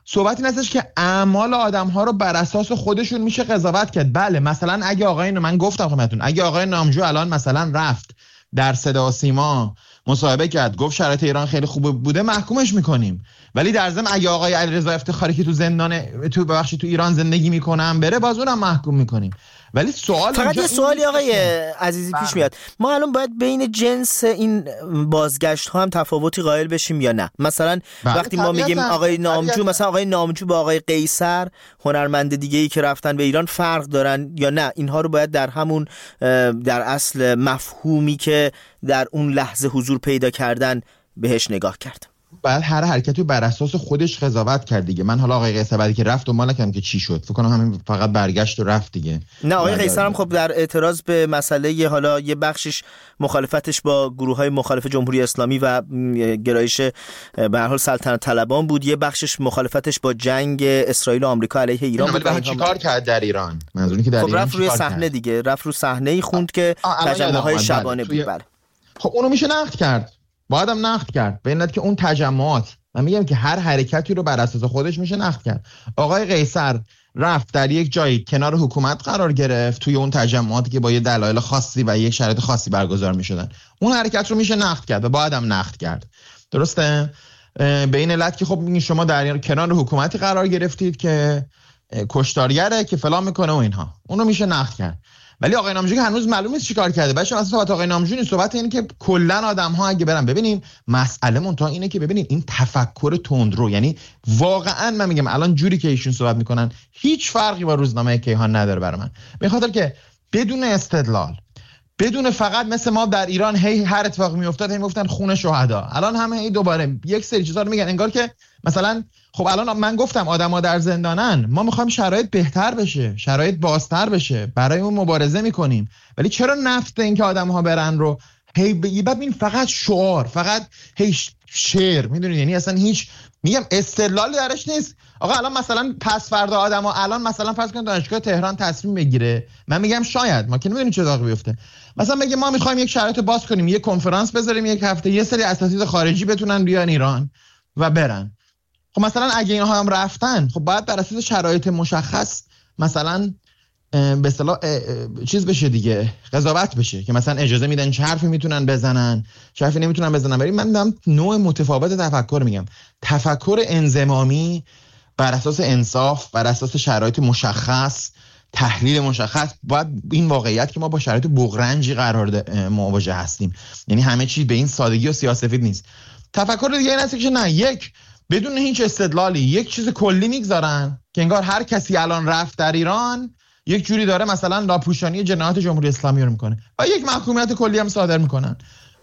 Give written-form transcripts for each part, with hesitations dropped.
صحبت این هستش که اعمال آدم‌ها رو بر اساس خودشون میشه قضاوت کرد. بله مثلا اگه آقای من گفتم خدمتتون، اگه آقای نامجو الان مثلا رفت در صدا و سیما مصاحبه کرد گفت شرایط ایران خیلی خوب بوده، محکومش میکنیم. ولی در ضمن اگه آقای علیرضا افتخاری که تو ایران زندگی میکنن بره، باز اونم محکوم میکنیم. ولی سوال فقط یه سوالی آقای عزیزی پیش میاد، ما الان باید بین جنس این بازگشت ها هم تفاوتی قائل بشیم یا نه؟ مثلا وقتی ما میگیم آقای نامجو، مثلا آقای نامجو با آقای قیصر هنرمند دیگه ای که رفتن به ایران فرق دارن یا نه؟ اینها رو باید در همون در اصل مفهومی که در اون لحظه حضور پیدا کردن بهش نگاه کرد. بعد هر حرکتی بر اساس خودش قضاوت کرد دیگه. من حالا آقای قیصر بعدی که رفت و نکردم که چی شد، فکر کنم همین فقط برگشت و رفت دیگه. نه آقای قیصر هم خب در اعتراض به مسئله، حالا یه بخشش مخالفتش با گروه‌های مخالف جمهوری اسلامی و گرایش به هر حال سلطنت طلبان بود، یه بخشش مخالفتش با جنگ اسرائیل و آمریکا علیه ایران بود. ولی چیکار کرد در ایران؟ منظوری که در ایران رفت روی صحنه دیگه، رفت رو صحنه‌ای خوند که تجمع‌های شبانه بود. بله خب اونو میشه نقد کرد، بایدم نقد کرد. به این که اون تجمعات، من میگم که هر حرکتی رو بر اساس خودش میشه نقد کرد. آقای قیصر رفت در یک جایی کنار حکومت قرار گرفت توی اون تجمعاتی که با یه دلایل خاصی و یک شرایط خاصی برگزار میشدن، اون حرکت رو میشه نقد کرد و بایدم نقد کرد. درسته؟ به این علت که خب شما در کنار حکومتی قرار گرفتید که کشتارگره که فلان میکنه و اینها، اونو میشه نقد کرد. ولی آقای نامجو که هنوز معلومه چیکار کرده. بچه‌ها اصلا صحبت آقای نامجو نیست، صحبت اینه که کلا آدم‌ها اگه برن ببینین، مسئله منتها اینه که ببینین این تفکر تندرو، یعنی واقعا من میگم الان جوری که ایشون صحبت میکنن هیچ فرقی با روزنامه کیهان نداره برای من، به خاطر که بدون استدلال، بدون فقط مثل ما در ایران هی هر اتفاقی میافتاد هی میگفتن خون شهدا، الان همه هی دوباره یک سری چیزا رو میگن انگار که مثلا خب الان من گفتم آدم‌ها در زندانن، ما می‌خوایم شرایط بهتر بشه، شرایط بازتر بشه، برای اون مبارزه می‌کنیم، ولی چرا نفت این که آدم‌ها برن رو هی بعد این فقط شعار، فقط هی شعر، میدونید، یعنی اصلا هیچ میگم استدلالی درش نیست. آقا الان مثلا پس فردا آدم‌ها الان مثلا فرض کنید دانشگاه تهران تصمیم بگیره، من میگم شاید، ما که نمی‌دونیم چه اتفاقی بیفته، مثلا بگه ما می‌خوایم یک شرایط باز کنیم، یک کنفرانس بذاریم یک هفته، یه سری اساتید خارجی بتونن بیان ایران و برن. خب مثلا اگه اینها هم رفتن، خب باید بر اساس شرایط مشخص مثلا به اصطلاح چیز بشه دیگه، قضاوت بشه که مثلا اجازه میدن چه حرفی میتونن بزنن، چه حرفی نمیتونن بزنن. ولی من دارم نوع متفاوت تفکر میگم، تفکر انضمامی بر اساس انصاف، بر اساس شرایط مشخص، تحلیل مشخص. باید این واقعیت که ما با شرایط بغرنجی قرار مواجه هستیم، یعنی همه چیز به این سادگی و سیاه‌سفید نیست. تفکر دیگه این است که نه، یک بدون هیچ استدلالی یک چیز کلی میگذارن که انگار هر کسی الان رفت در ایران یک جوری داره مثلا لاپوشانی جنایات جمهوری اسلامی رو میکنه و یک محکومیت کلی هم صادر میکنن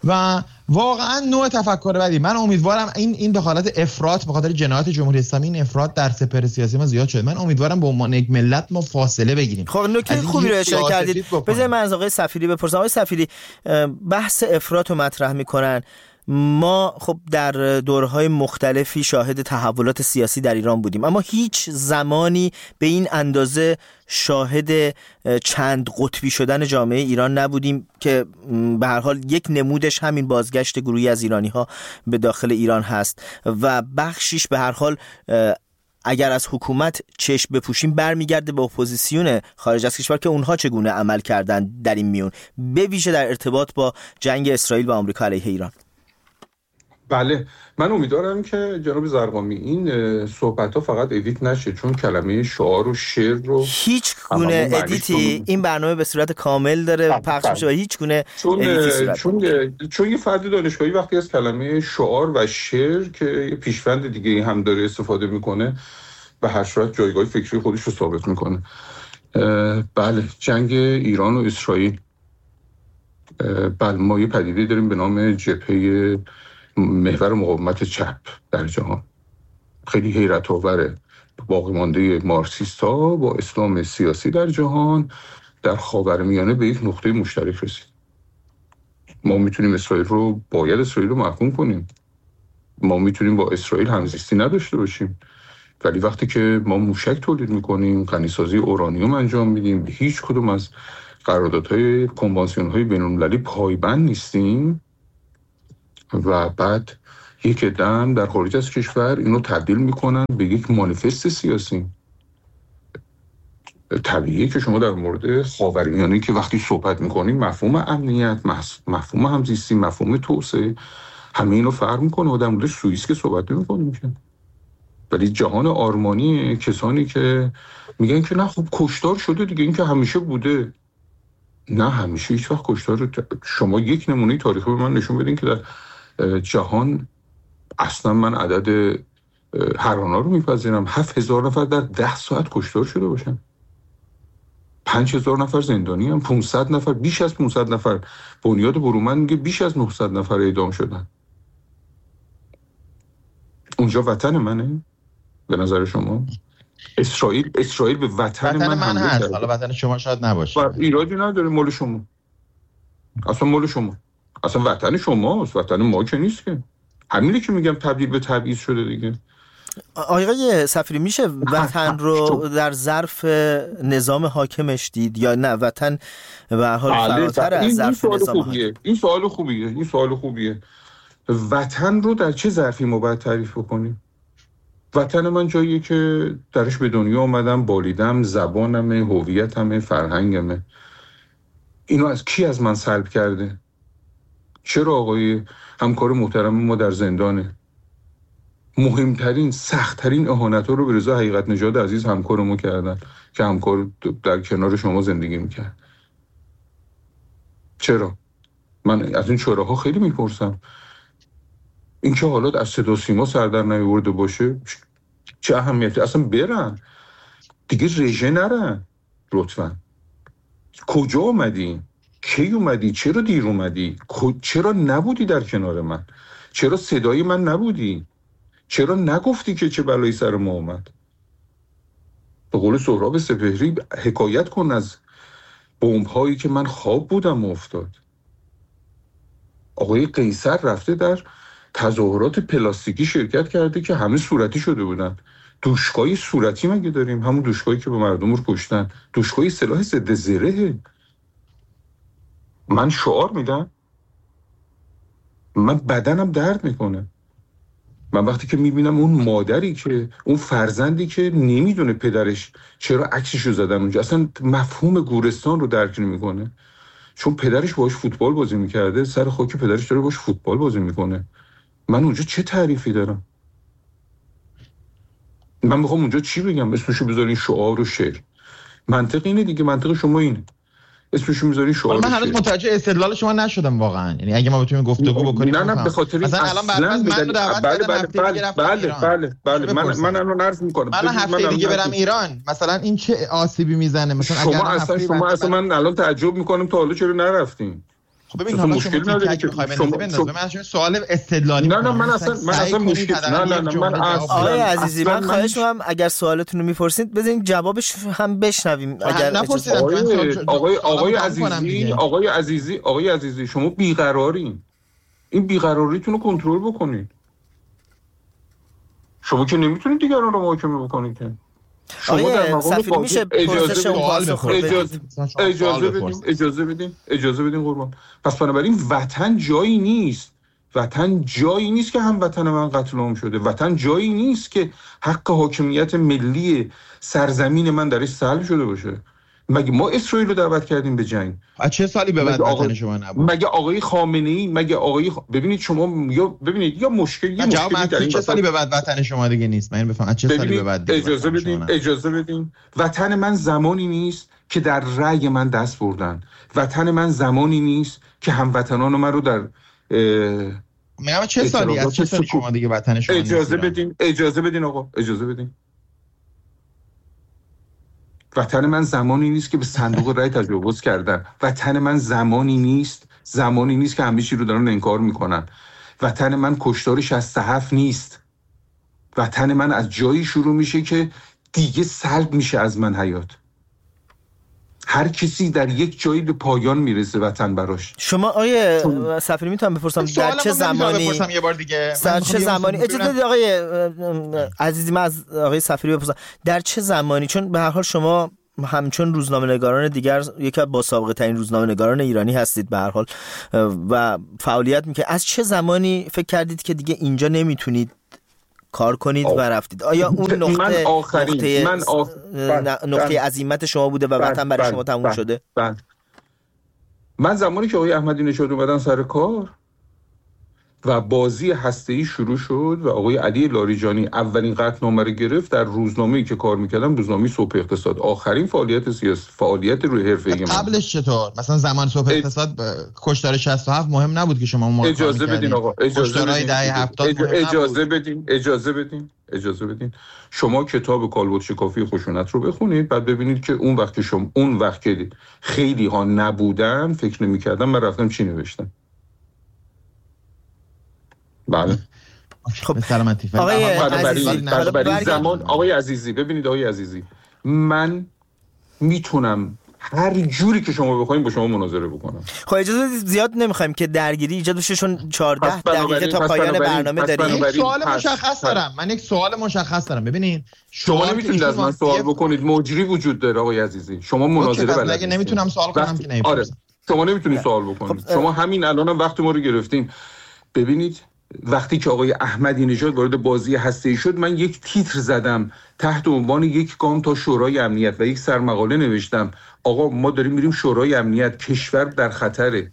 و واقعا نوع تفکر بدی. من امیدوارم این به حالت افراط به خاطر جنایات جمهوری اسلامی، این افراط در سپهر سیاسی ما زیاد شده. من امیدوارم به عنوان یک ملت ما فاصله بگیریم. خب نکته خوبی رو اشاره کردید. بذارید من از آقای صفیری بپرسم. آقای صفیری، بحث افراط رو مطرح میکنن. ما خب در دورهای مختلفی شاهد تحولات سیاسی در ایران بودیم، اما هیچ زمانی به این اندازه شاهد چند قطبی شدن جامعه ایران نبودیم که به هر حال یک نمودش همین بازگشت گروهی از ایرانی‌ها به داخل ایران هست و بخشیش به هر حال اگر از حکومت چشم بپوشیم برمیگرده به اپوزیسیون خارج از کشور که اونها چگونه عمل کردن در این میون، به ویژه در ارتباط با جنگ اسرائیل و آمریکا علیه ایران. بله، من امیدوارم که جناب زرقامی این صحبت‌ها فقط ادیت نشه، چون کلمه شعار و شعر رو هیچ گونه ادیتی این برنامه به صورت کامل داره پخش میشه و هیچ گونه ادیتی صورت چون یه فرد دانشگاهی وقتی از کلمه شعار و شعر که یه پیشوند دیگه هم داره استفاده میکنه به هر صورت جایگاه فکری خودش رو ثابت میکنه. بله، جنگ ایران و اسرائیل، بله ما یه پدیده داریم به نام جبهه محور مقاومت چپ در جهان. خیلی حیرت آوره، باقی مانده مارکسیست‌ها با اسلام سیاسی در جهان در خاورمیانه به یک نقطه مشترک رسید. ما میتونیم باید اسرائیل رو محکوم کنیم، ما میتونیم با اسرائیل همزیستی نداشته باشیم، ولی وقتی که ما موشک تولید میکنیم، غنیسازی اورانیوم انجام میدیم، به هیچ کدوم از قراردادهای کنوانسیون‌های بین‌المللی پایبند نیستیم و بعد یک عده در خارج از کشور اینو تبدیل میکنن به یک مانیفست سیاسی. طبیعیه که شما در مورد خاورمیانه که وقتی صحبت میکنیم مفهوم امنیت، مفهوم همزیستی، مفهوم توسعه، همه اینو فرق میکنه و در مورد سوئیس که صحبت نمیکنیم که. ولی جهان آرمانی کسانی که میگن که نه خب کشتار شده دیگه، این که همیشه بوده. نه همیشه هیچ وقت کشتار. شما یک نمونه تاریخی به من نشون بدین که در جهان اصلا من عدد هرانا رو میپذیرم 7000 نفر در 10 ساعت کشتار شده باشن، 5000 نفر زندانی هم، 500 نفر، بیش از 500 نفر. بنیاد برومند میگه بیش از 900 نفر اعدام شدن. اونجا وطن منه به نظر شما؟ اسرائیل به وطن من هست. حالا وطن شما شاید نباشه، ایرادی نداره، مال شما، اصلا مال شما، اصلا وطن شماست، وطن ما که نیست که. همینه که میگم تبدیل به تبعیض شده دیگه. آقای صفیری میشه وطن رو در ظرف نظام حاکمش دید یا نه وطن به هر حال فراتر از ظرف نظام حاکم؟ این سوال خوبیه. وطن رو در چه ظرفی ما باید تعریف بکنیم؟ وطن من جاییه که درش به دنیا آمدم، بالیدم، زبانمه، هویتمه، فرهنگمه. اینو از کی از من سلب کرده؟ چرا آقای همکار محترم ما در زندانه؟ مهمترین سختترین اهانت‌ها رو به رضا حقیقت نژاد عزیز همکار ما کردن که همکار در کنار شما زندگی میکرد. چرا؟ من از این چراها خیلی میپرسم. این که حالات از صدا سیما سر در نیاورده باشه چه اهمیتی؟ اصلا برن دیگه، رژه نرن لطفا. کجا اومدی؟ کی اومدی؟ چرا دیر اومدی؟ چرا نبودی در کنار من؟ چرا صدای من نبودی؟ چرا نگفتی که چه بلایی سر ما اومد؟ به قول سهراب سپهری حکایت کن از بمب‌هایی که من خواب بودم و افتاد. آقای قیصر رفته در تظاهرات پلاستیکی شرکت کرده که همه صورتی شده بودن. دوشکای صورتی مگه داریم؟ همون دوشکایی که به مردم رو کشتن. دوشکای سلاح ضد زره. من شعار میدم، من بدنم درد میکنه. من وقتی که میبینم اون مادری که اون فرزندی که نمیدونه پدرش چرا عکسشو زدن اونجا، اصلا مفهوم گورستان رو درک نمیکنه، چون پدرش باهاش فوتبال بازی میکرده، سر خاک پدرش داره باهاش فوتبال بازی میکنه. من اونجا چه تعریفی دارم؟ من میخوام اونجا چی بگم؟ اسمشو بذارین شعار و شعر. منطق اینه دیگه، منطق شما اینه، اسمشو میذارین شعار و شعر. من هنوز متوجه استدلال شما نشدم واقعا. یعنی اگه ما بتونیم گفتگو بکنیم. نه به خاطر مثلا الان من رو دعوت کردن بله من الان عرض میکنم من هفته دیگه برم ایران، مثلا این چه آسیبی میزنه؟ مثلا شما اصلا من الان تعجب میکنم تا حالا چرا نرفتین. خب ببین حالا مشکل نداره که من سوال استدلالی من اصلا مشکل من آقای عزیزی من خواهش می‌کنم اگر سوالتون رو می‌پرسید بزنین جوابش هم بشنویم. اگر آقای عزیزی شما بیقرارین، این بیقراریتون رو کنترل بکنید. شما که نمیتونید دیگران رو محاکمه بکنید که. آقای صفیری میشه پرسش اون پاسخ اجازه بدین قربان. پس بنابراین وطن جایی نیست، وطن جایی نیست که هموطن من قتل عام شده، وطن جایی نیست که حق حاکمیت ملی سرزمین من درش سلب شده باشه. مگه ما اسرائیل رو دعوت کردیم به جنگ؟ از چه سالی به بعد وطن شما نبود؟ مگه آقای خامنه‌ای، ببینید شما یا مشکلی در چه سالی به بعد وطن شما دیگه نیست؟ من بفهم از چه سالی به بعد دیگه اجازه بدین. وطن من زمانی نیست که در رأی من دست بردن. وطن من زمانی نیست که هموطنان من رو در میگم چه سالی، از چه سالی شما دیگه وطن شما نیست؟ اجازه بدین آقا، اجازه بدین. وطن من زمانی نیست که به صندوق رای تجاوز کردن. وطن من زمانی نیست که همه چی رو دارن انکار میکنن. وطن من کشتار 67 نیست. وطن من از جایی شروع میشه که دیگه سلب میشه از من حیات. هر کسی در یک جایی به پایان میرسه وطن براش. شما آیه صفیری میتونم بپرسم در چه زمانی یه بار دیگه در چه زمانی اجازه بدید آقای عزیزی من از آقای صفیری بپرسم در چه زمانی، چون به هر حال شما همچون روزنامه‌نگاران دیگر یکی از با سابقه ترین روزنامه‌نگاران ایرانی هستید به هر حال و فعالیت میکنید. از چه زمانی فکر کردید که دیگه اینجا نمیتونید کار کنید و رفتید؟ آیا اون نقطه عزیمت شما بوده و وطن برای شما تموم شده؟ من زمانی که آقای احمدی نژاد اومدن سر کار و بازی هسته‌ای شروع شد و آقای علی لاریجانی اولین قطعنامه رو گرفت، در روزنامه‌ای که کار می‌کردم، روزنامه صبح اقتصاد، آخرین فعالیت سیاسی، فعالیت روی حرفه‌ای من. قبلش چطور؟ مثلا زمان صبح اقتصاد کشتار 67 مهم نبود که شما اون موقع اجازه بدین آقا، اجازه بدین. اجازه بدین. شما کتاب کالبد شکافی خشونت رو بخونید، بعد ببینید که اون وقت که خیلی ها نبودن فکر نمی‌کردم من رفتم چی نوشتم. بله. خب سلامتی. آقای زمان آقای عزیزی، ببینید آقای عزیزی، من میتونم هر جوری که شما بخواید با شما مناظره بکنم. خب اجازه بدید، زیاد نمیخوایم که درگیری ایجاد بشه چون 14 دقیقه تا پایان برنامه داریم. یک سوال مشخص دارم. ببینید شما نمیتونید از من سوال بکنید، مجری وجود داره آقای عزیزی. شما مناظره بلد اگه نمیتونم سوال کنم که نمیتونم. آره شما نمیتونید سوال بکنید. شما همین الانم وقت ما رو گرفتین. ببینید وقتی که آقای احمدی نژاد وارد بازی هسته‌ای شد، من یک تیتر زدم تحت عنوان یک گام تا شورای امنیت و یک سرمقاله نوشتم آقا ما داریم میریم شورای امنیت، کشور در خطره.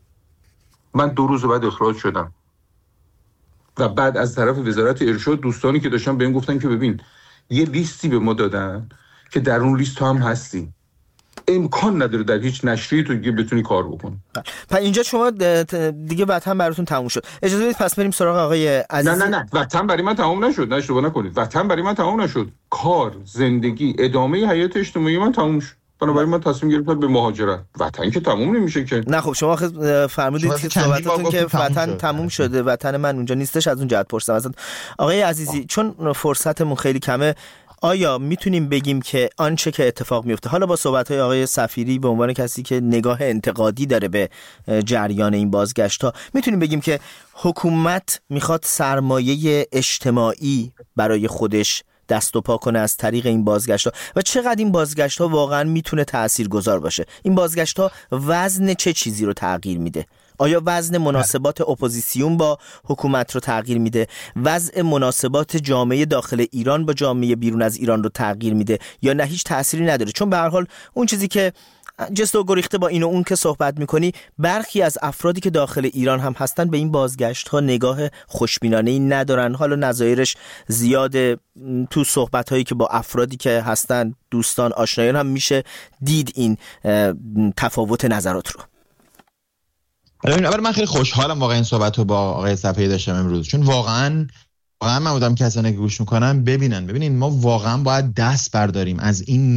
من 2 روز بعد اخراج شدم و بعد از طرف وزارت ارشاد دوستانی که داشتن بهم گفتن که ببین یه لیستی به ما دادن که در اون لیست هم هستی، امکان نداره در هیچ نشریه تو دیگه بتونی کار بکنی. پس اینجا شما دیگه وطن براتون تموم شد. اجازه بدید پس بریم سراغ آقای عزیزی. نه وطن برای من تموم نشد. اشتباه نکنید. وطن برای من تموم نشد. کار، زندگی، ادامه حیات اجتماعی من تموم شد. بنابراین من تصمیم گرفتم به مهاجرت. وطن که تموم نمیشه که. نه خب شما فرمودید که صحبتتون که وطن تموم شده، وطن من اونجا نیستش، از اون جهت پرسیدم ازت. آقای عزیزی چون فرصتمون خیلی کمه، آیا میتونیم بگیم که آنچه که اتفاق میفته، حالا با صحبت‌های آقای صفیری به عنوان کسی که نگاه انتقادی داره به جریان این بازگشت‌ها، میتونیم بگیم که حکومت میخواد سرمایه اجتماعی برای خودش دست و پا کنه از طریق این بازگشت‌ها و چقدر این بازگشت‌ها واقعا میتونه تاثیرگذار باشه؟ این بازگشت‌ها وزن چه چیزی رو تغییر میده؟ آیا وزن مناسبات اپوزیسیون با حکومت رو تغییر میده؟ وضع مناسبات جامعه داخل ایران با جامعه بیرون از ایران رو تغییر میده یا نه هیچ تأثیری نداره؟ چون به هر حال اون چیزی که جست و گریخته با این و اون که صحبت میکنی، برخی از افرادی که داخل ایران هم هستن به این بازگشت ها نگاه خوشبینانه‌ای ندارن. حالا نظایرش زیاده، تو صحبت هایی که با افرادی که هستن، دوستان، آشنایان هم میشه دید این تفاوت نظرات رو. اول من خیلی خوشحالم واقعا این صحبت رو با آقای صفحه‌ای داشتم امروز، چون واقعا من بودم کسانی که گوش میکنن ببینین ما واقعا باید دست برداریم از این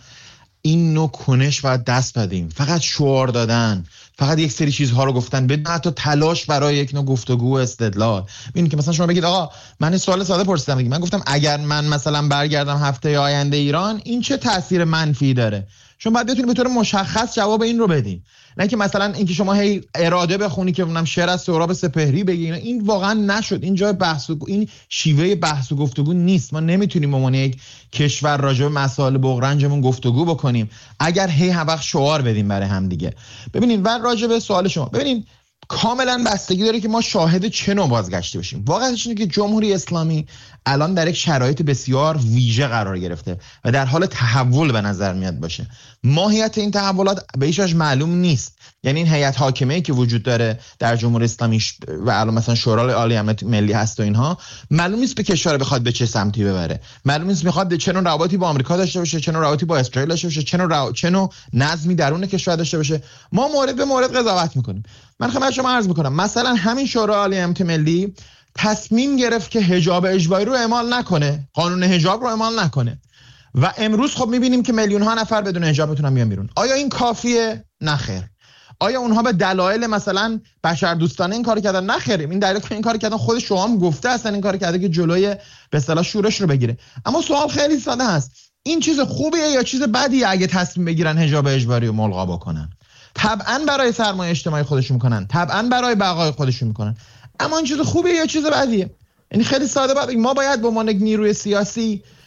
نوع کنش، باید دست بدیم. فقط شعار دادن، فقط یک سری چیزها رو گفتن بدون حتی تلاش برای یک نوع گفتگو و استدلال. ببینید که مثلا شما بگید آقا من این سوال ساده پرسیدم، من گفتم اگر من مثلا برگردم هفته آینده ایران این چه تاثیر منفی داره؟ شما باید بتونید به طور مشخص جواب این رو بدین، نه که مثلا اینکه شما هی اراده بخونی که اونم شعر از سهراب سپهری بگی. این واقعا نشد. این جای بحث و این شیوه بحث و گفتگو نیست. ما نمیتونیم به عنوان یک کشور راجع به مسائل بغرنجمون گفتگو بکنیم اگر هی هر وقت شعار بدیم برای هم دیگه. ببینید و راجع به سوال شما، ببینید کاملا بستگی داره که ما شاهد چه نوع بازگشتی باشیم. واقعیتش اینه که جمهوری اسلامی الان در یک شرایط بسیار ویژه قرار گرفته و در حال تحول به نظر میاد باشه. ماهیت این تحولات به هیچ وجه معلوم نیست. یعنی این هیئت حاکمه‌ای که وجود داره در جمهوری اسلامی و الان مثلا شورای عالی امنیت ملی هست و اینها، معلوم نیست به کشور بخواد به چه سمتی ببره. معلوم نیست میخواد چه نوع روابطی با آمریکا داشته باشه، چه نوع روابطی با اسرائیل داشته باشه، چه نوع نظمی درون کشور داشته باشه. ما مورد به مورد قضاوت میکنیم. من خدمت شما عرض میکنم مثلا همین شورای عالی امنیت ملی تصمیم گرفت که حجاب اجباری رو اعمال نکنه، قانون حجاب رو اعمال نکنه و امروز خب میبینیم که میلیون ها نفر بدون حجاب میتونن بیان بیرون. آیا این کافیه؟ نه خیر. آیا اونها به دلایل مثلا بشردوستانه این کارو کردن؟ نه خیر. این دلیل که این کارو کردن خود شما هم گفته هستن این کارو کرده که جلوی به اصطلاح شورش رو بگیره. اما سوال خیلی ساده است، این چیز خوبیه یا چیز بدیه اگه تصمیم بگیرن حجاب اجباری رو ملغا بکنن؟ طبعا برای سرمایه اجتماعی خودشون میکنن، طبعا برای بقای خودشون میکنن، اما این چیز خوبیه یا چیز بدیه؟ یعنی خیلی ساده ما باید به عنوان نیروی سیاسی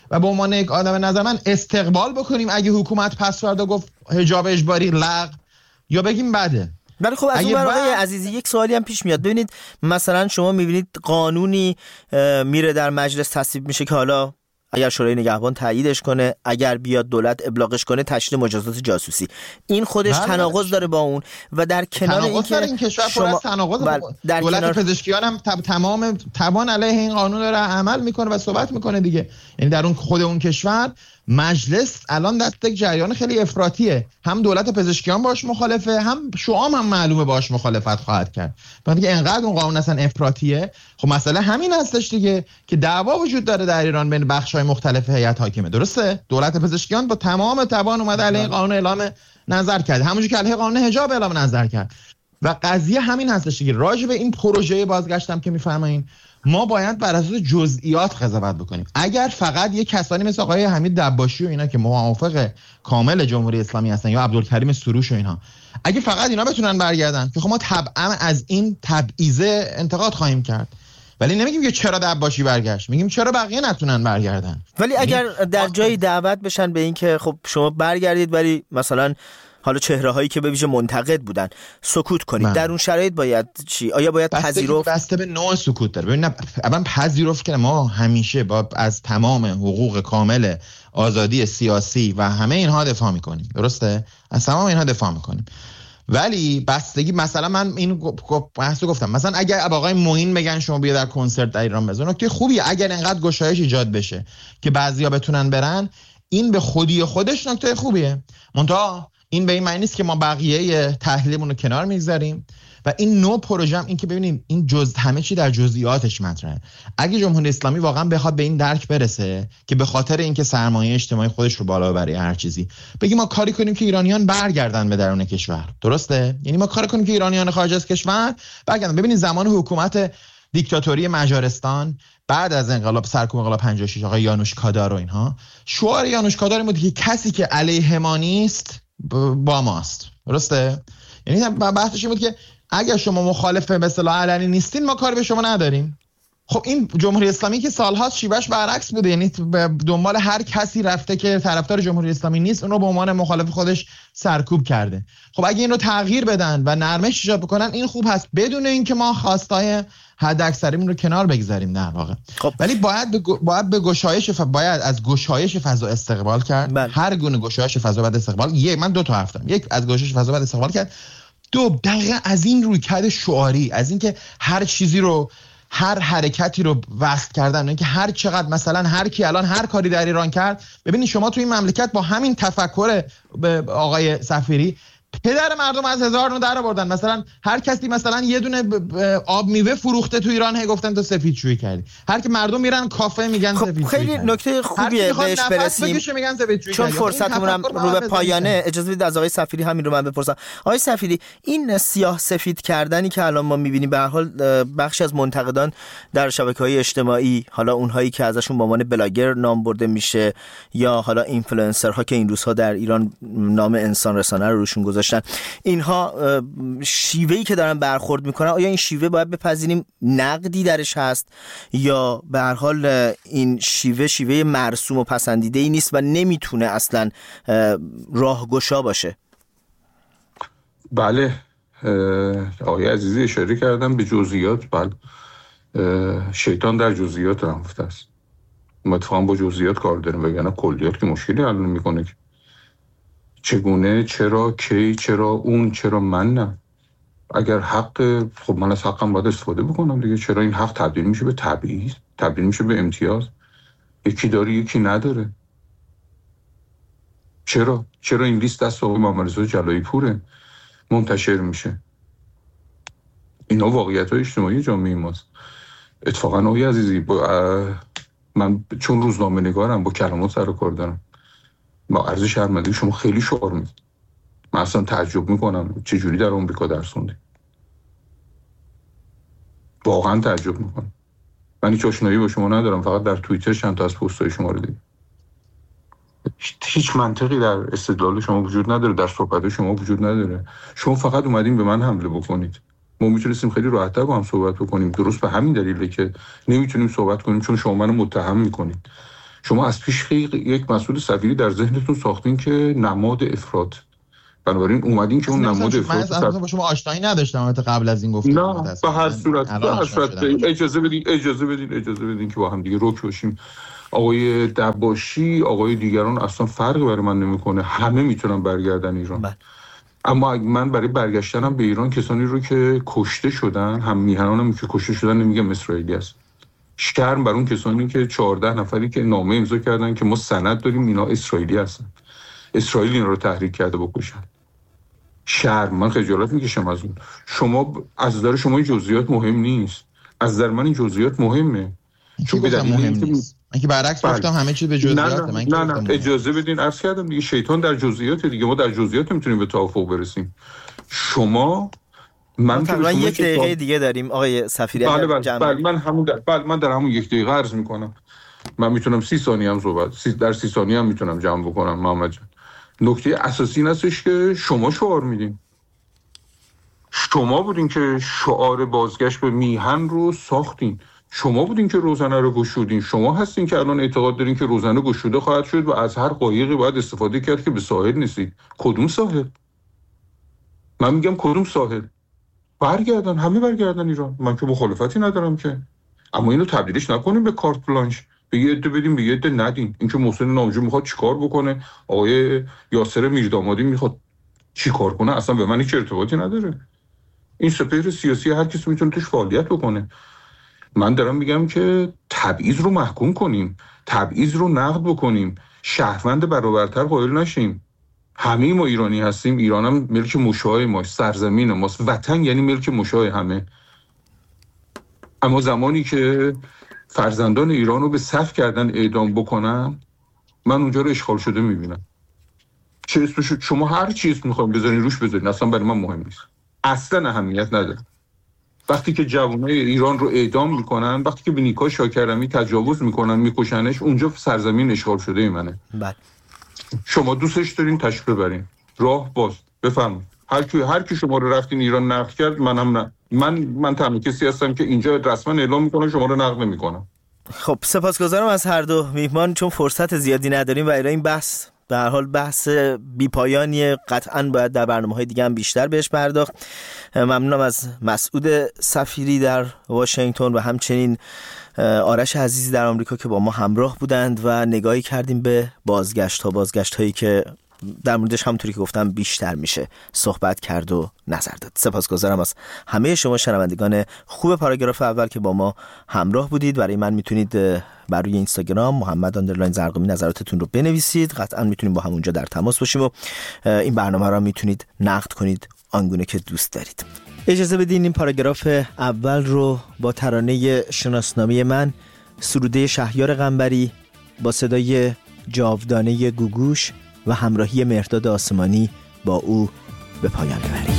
و به عنوان یک آدم نظر من استقبال بکنیم اگه حکومت پس فردا گفت حجاب اجباری لغو، یا بگیم بده. ولی خب از اون آقای عزیزی یک سوالی هم پیش میاد. ببینید مثلا شما میبینید قانونی میره در مجلس تصویب میشه که حالا اگر شورای نگهبان تاییدش کنه، اگر بیاد دولت ابلاغش کنه، تشدید مجازات جاسوسی، این خودش تناقض داره با اون. و در کنار این کشور شما تناقض در دولت پزشکیان هم تمام توان علیه این قانون داره عمل میکنه و صحبت میکنه دیگه. یعنی در اون خود اون کشور مجلس الان دست یک جریان خیلی افراطیه، هم دولت پزشکیان باش مخالفه، هم شعام هم معلومه باش مخالفت خواهد کرد. وقتی که انقدر اون قانون اصلا افراطیه، خب مسئله همین هستش دیگه که دعوا وجود داره در ایران بین بخش‌های مختلف هیئت حاکمه. درسته؟ دولت پزشکیان با تمام توان اومده علیه قانون اعلام نظر کرد، همونجوری که علیه قانون حجاب اعلام نظر کرد. و قضیه همین هستش دیگه. راجع به این پروژه بازگشتم که میفرمایین، ما باید بر اساس جزئیات قضاوت بکنیم. اگر فقط یک کسانی مثل آقای حمید دباشی و اینا که موافق کامل جمهوری اسلامی هستن یا عبدالکریم سروش و اینها، اگه فقط اینا بتونن برگردن که خب ما طبعا از این تبعیض انتقاد خواهیم کرد، ولی نمیگیم که چرا دباشی برگشت، میگیم چرا بقیه نتونن برگردن. ولی اگر در جایی دعوت بشن به این که خب شما برگردید، ولی مثلا حالا چهره‌هایی که به ویژه منتقد بودن سکوت کنید، در اون شرایط باید چی؟ آیا باید پذیرفت؟ بسته به نوع سکوت داره. ببین اول پذیرفت که ما همیشه از تمام حقوق کامل آزادی سیاسی و همه اینها دفاع میکنیم. درسته؟ از تمام اینها دفاع میکنیم. ولی بستگی، مثلا من این بحثو گفتم، مثلا اگر آقای معین بگن شما بیا در کنسرت در ایران بزن، نکته خوبیه. اگر انقدر گشایش ایجاد بشه که بعضیا بتونن برن، این به خودی خودش نکته خوبیه. منتها این به این معنی نیست که ما بقیه تحلیلمون رو کنار میگذاریم. و این نوع پروژه هم این که ببینیم این همه چی در جزئیاتش مطرحه. اگه جمهوری اسلامی واقعا بخواد به این درک برسه که به خاطر اینکه سرمایه اجتماعی خودش رو بالا ببره هر چیزی، بگیم ما کاری کنیم که ایرانیان برگردن به درون کشور، درسته؟ یعنی ما کاری کنیم که ایرانیان خارج از کشور برگردن. ببینید زمان حکومت دیکتاتوری مجارستان بعد از انقلاب، سرکوب انقلاب 56، آقای یانوش کادار و اینها، شعار یانوش کادار بود که کسی که علیه ما نیست با ماست. درسته؟ یعنی بحثش این بود که اگر شما مخالف به اصطلاح علنی نیستین، ما کاری به شما نداریم. خب این جمهوری اسلامی که سال‌هاست شیوهش برعکس بوده، یعنی دنبال هر کسی رفته که طرفدار جمهوری اسلامی نیست، اون رو به عنوان مخالف خودش سرکوب کرده. خب اگه این رو تغییر بدن و نرمش ایجاد بکنن، این خوب هست، بدون اینکه ما خواستای حد اکثریمون رو کنار بگذاریم در واقع. خب. ولی باید به گشایش باید از گشایش فضا استقبال کرد. هر گونه گشایش فضا باید استقبال. من دو تا حرف، یک از گشایش فضا باید استقبال کرد، دو دقیقاً از این رویکرد شعاری، از اینکه هر چیزی رو، هر حرکتی رو وصل کردن، اینکه هر چقدر مثلا هر کی الان هر کاری در ایران کرد. ببینید شما تو این مملکت با همین تفکر آقای صفیری پدر مردم از 1000 در آوردن. مثلا هر کسی مثلا یه دونه آب میوه فروخته تو ایران، گفتن تو سفیدشویی کردی. هر کی مردم میرن کافه میگن سفیدشویی. خیلی نکته خوبیه بهش برسیم، چون فرصتمون هم رو به پایانه. اجازه بدید از آقای صفیری همین رو من بپرسم. آقای صفیری، این سیاه سفید کردنی که الان ما میبینیم، به هر حال بخشی از منتقدان در شبکه‌های اجتماعی، حالا اونهایی که ازشون به عنوان بلاگر نام برده میشه یا حالا اینفلوئنسرها که این روزها در ایران نام انسان رسانه رو روشون گذاشتن، اینها شیوهی که دارن برخورد میکنن، آیا این شیوه باید بپذیریم نقدی درش هست یا به هر حال این شیوه مرسوم و پسندیده‌ای نیست و نمیتونه اصلا راهگشا باشه؟ بله، آقای عزیزی اشاره کردم به جزئیات. بله، شیطان در جزئیات رفته است. ما اتفاقا با جزئیات کار داریم، وگرنه کلیات که مشکلی حل نمیکنه. چگونه، چرا، کی، چرا اون، چرا من نه؟ اگر حق، خب من از حقم باید استفاده بکنم دیگه. چرا این حق تبدیل میشه به تبعیض، تبدیل میشه به امتیاز؟ یکی داره یکی نداره. چرا این لیست دست آقای محمد رضا جلایی پوره منتشر میشه؟ اینا واقعیت‌های اجتماعی جامعه ماست. اتفاقا آقای عزیزی، من چون روزنامه نگارم با کلمات سر و کار دارم، با عرض شرمندگی شما خیلی شعار میدید. من اصلا تعجب میکنم چجوری در آمریکا درس خوندید. واقعا تعجب میکنم. من هیچ آشنایی با شما ندارم، فقط در توییتر چند تا از پست‌های شما رو دیدم. هیچ منطقی در استدلال شما وجود نداره، در صحبت شما وجود نداره. شما فقط اومدین به من حمله بکنید. ما میتونستیم خیلی راحت‌تر با هم صحبت بکنیم. درست به همین دلیله که نمیتونیم صحبت کنیم، چون شما منو متهم میکنید. شما از پیش یک مسئول سفیری در ذهنتون ساختین که نماد افراط، بنابراین اومدین که اون نماد افراط من با شما آشنایی نداشتم قبل از این گفتم. نه به هر صورت اجازه بدین که با هم دیگه رک باشیم. آقای دباشی، آقای دیگران اصلا فرقی برای من نمیکنه، همه میتونن برگردن ایران. اما من برای برگشتنم به ایران کسانی رو که کشته شدن، هم میهنانم که کشته شدن، نمیگم اسرائیلی است. شرم بر اون کسانی که 14 نفری که نامه امضا کردن که ما سند داریم اینا اسرائیلی هستن، اسرائیل اینا رو تحریک کرده بکشن. شرم، من خجالت میکشم از اون. شما از نظر شما این جزئیات مهم نیست، از نظر من این جزئیات مهمه. چون به دلیل اینکه من که برعکس گفتم همه چیز به جزئیات. نه اجازه بدین، عرض کردم دیگه شیطان در جزئیات دیگه، ما در جزئیات میتونیم به توافق برسیم. شما من تقریبا یک دقیقه دیگه داریم آقای سفیری. بله من در همون یک دقیقه عرض میکنم. من میتونم 30 ثانیه هم صحبت در 30 ثانیه هم میتونم جمع بکنم. محمد جان، نکته اساسی این هستش که شما شعار میدین. شما بودین که شعار بازگشت به میهن رو ساختین. شما بودین که روزنه رو گشودین. شما هستین که الان اعتقاد دارین که روزنه گشوده خواهد شد و از هر قایقی باید استفاده کرد که به ساحل نیستید. کدوم ساحل؟ من میگم کدوم ساحل؟ برگردن، همه برگردن ایران. من که مخالفتی ندارم که، اما اینو تبدیلش نکنیم به کارت بلانش، به یه عده بدیم به یه عده ندین. این که محسن نامجو میخواد چیکار بکنه، آقای یاسر میردامادی میخواد چیکار کنه، اصلا به من هیچ ارتباطی نداره. این سپهر سیاسی هر کسی میتونه توش فعالیت بکنه. من دارم میگم که تبعیض رو محکوم کنیم، تبعیض رو نقد بکنیم، شهروند برابرتر قائل نشیم. همه ما ایرانی هستیم، ایران هم ملک مشاع ماست، سرزمین ماست، وطن یعنی ملک مشاع همه. اما زمانی که فرزندان ایران رو به صف کردن اعدام بکنن، من اونجا رو اشغال شده میبینم. چه اسمشو شما هر چی اسم میخوایم بذارین روش بذارین، اصلا برای من مهم نیست، اصلا اهمیت نداره. وقتی که جوانای ایران رو اعدام میکنن، وقتی که به نیکا شاکرمی تجاوز میکنن، میکشنش، اونجا سرزمین اشغال شده منه. بله. شما دوستش دارین تشریف ببرین، راه باز، بفرمایید. هر کی شما رو رفتین ایران نقد کرد، منم نه. من تنها کسی هستم که اینجا رسما اعلام میکنم شما رو نقد نمیکنم. خب سپاسگزارم از هر دو میهمان، چون فرصت زیادی نداریم و این بحث به هر حال بحث بی‌پایانیه، قطعاً باید در برنامه‌های دیگه هم بیشتر بهش پرداخت. ممنونم از مسعود سفیری در واشنگتن و همچنین آرش عزیزی در آمریکا که با ما همراه بودند و نگاهی کردیم به بازگشت‌هایی که در موردش همونطوری که گفتم بیشتر میشه صحبت کرد و نظر داد. سپاسگزارم از همه شما شنوندگان خوب پاراگراف اول که با ما همراه بودید. برای من میتونید بر روی اینستاگرام محمد_زرقامی نظراتتون رو بنویسید. قطعا میتونیم با هم اونجا در تماس باشیم و این برنامه رو میتونید نقد کنید آنگونه که دوست دارید. اجازه بدین این پاراگراف اول رو با ترانه شناسنامه من، سروده شهریار قنبری با صدای جاودانه گوگوش و همراهی مهرداد آسمانی با او به پایان ببریم.